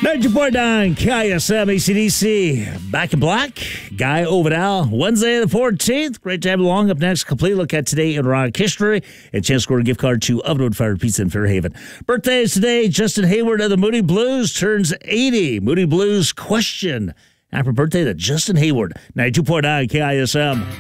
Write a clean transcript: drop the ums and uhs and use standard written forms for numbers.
92.9 KISM AC/DC. Back in Black. Guy Ovidal. Wednesday the 14th. Great to have you along. Up next, complete look at today in rock history. And chance to score a gift card to Ovenwood Fire Pizza in Fairhaven. Birthdays today. Justin Hayward of the Moody Blues turns 80. Moody Blues question. Happy birthday to Justin Hayward. 92.9 KISM.